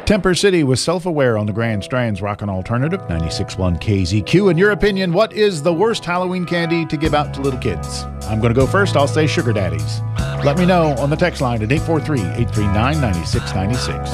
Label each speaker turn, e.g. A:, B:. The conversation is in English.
A: Temper City was self-aware on the Grand Strand's Rockin' Alternative 96.1 KZQ. In your opinion, what is the worst Halloween candy to give out to little kids? I'm going to go first. I'll say Sugar Daddies. Let me know on the text line at 843-839-9696.